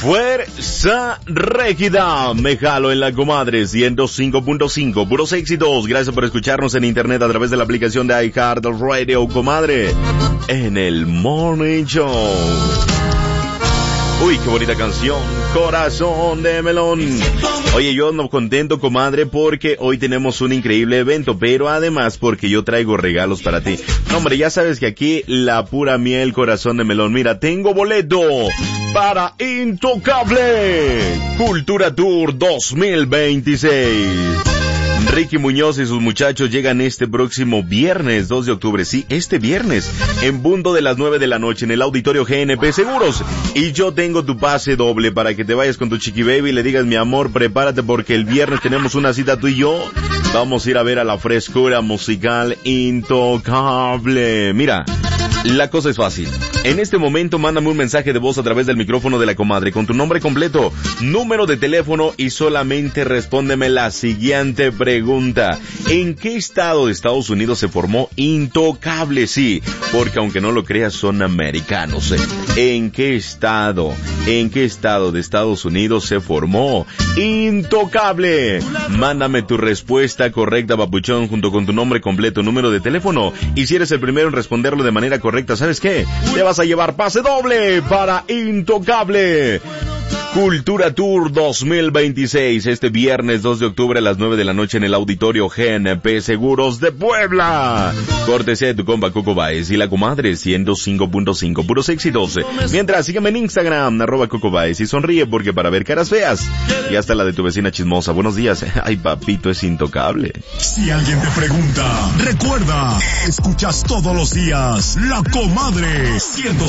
Fuerza Régida, me jalo en la comadre 105.5, puros éxitos. Gracias por escucharnos en internet a través de la aplicación de iHeartRadio, comadre, en el Morning Show. Uy, qué bonita canción, Corazón de Melón. Oye, yo ando contento, comadre, porque hoy tenemos un increíble evento, pero además porque yo traigo regalos para ti. No, hombre, ya sabes que aquí la pura miel, Corazón de Melón. Mira, tengo boleto para Intocable Cultura Tour 2026. Ricky Muñoz y sus muchachos llegan este próximo viernes 2 de octubre, sí, este viernes, en punto de las 9 de la noche en el Auditorio GNP Seguros. Y yo tengo tu pase doble para que te vayas con tu chiqui baby y le digas, mi amor, prepárate porque el viernes tenemos una cita tú y yo. Vamos a ir a ver a la frescura musical Intocable. Mira, la cosa es fácil. En este momento mándame un mensaje de voz a través del micrófono de la comadre con tu nombre completo, número de teléfono y solamente respóndeme la siguiente pregunta. ¿En qué estado de Estados Unidos se formó Intocable? Sí, porque aunque no lo creas son americanos. ¿En qué estado de Estados Unidos se formó Intocable? Mándame tu respuesta correcta, papuchón, junto con tu nombre completo, número de teléfono. Y si eres el primero en responderlo de manera correcta, ¿sabes qué? Te vas a llevar pase doble para Intocable Cultura Tour 2026, este viernes 2 de octubre a las 9 de la noche en el Auditorio GNP Seguros de Puebla. Cortesía de tu compa Coco Baez y la comadre 105.5, puros éxitos. Mientras, sígueme en Instagram, @Coco Baez, y sonríe porque para ver caras feas, y hasta la de tu vecina chismosa. Buenos días. Ay, papito, es intocable. Si alguien te pregunta, recuerda, escuchas todos los días La Comadre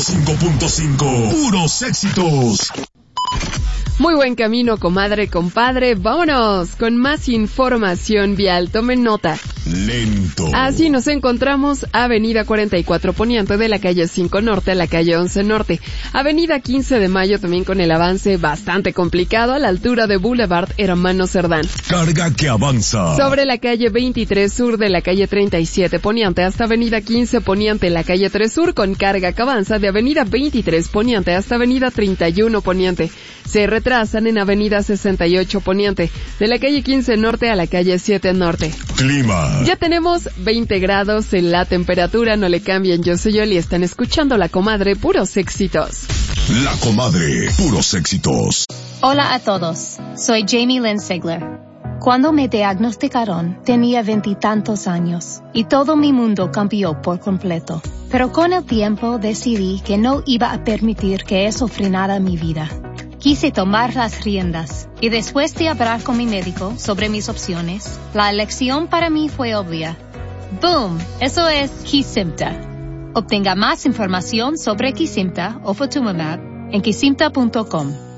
105.5, puros éxitos. Muy buen camino, comadre, compadre. Vámonos con más información vial. Tomen nota. Lento. Así nos encontramos Avenida 44 Poniente de la calle 5 Norte a la calle 11 Norte. Avenida 15 de Mayo también con el avance bastante complicado a la altura de Boulevard Hermano Cerdán. Carga que avanza. Sobre la calle 23 Sur de la calle 37 Poniente hasta Avenida 15 Poniente la calle 3 Sur con carga que avanza de Avenida 23 Poniente hasta Avenida 31 Poniente. Se retrasan en Avenida 68 Poniente de la calle 15 Norte a la calle 7 Norte. Clima. Ya tenemos 20 grados en la temperatura, no le cambien, yo soy Yoli, están escuchando La Comadre, puros éxitos. La Comadre, puros éxitos. Hola a todos, soy Jamie Lynn Sigler. Cuando me diagnosticaron, tenía 20 y tantos años, y todo mi mundo cambió por completo. Pero con el tiempo decidí que no iba a permitir que eso frenara mi vida. Quise tomar las riendas, y después de hablar con mi médico sobre mis opciones, la elección para mí fue obvia. ¡Boom! Eso es Kesimpta. Obtenga más información sobre Kesimpta o Ofatumumab en kesimpta.com.